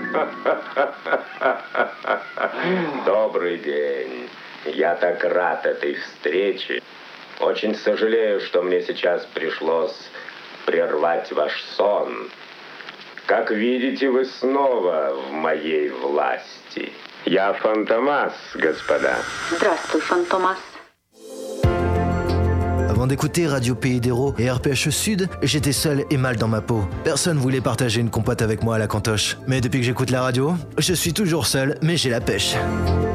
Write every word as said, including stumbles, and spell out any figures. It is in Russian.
Добрый день. Я так рад этой встрече. Очень сожалею, что мне сейчас пришлось прервать ваш сон. Как видите, вы снова в моей власти. Я Фантомас, господа. Здравствуй, Фантомас. Avant d'écouter Radio Pays d'Héros et R P H Sud, j'étais seul et mal dans ma peau. Personne voulait partager une compote avec moi à la cantoche. Mais depuis que j'écoute la radio, je suis toujours seul, mais j'ai la pêche.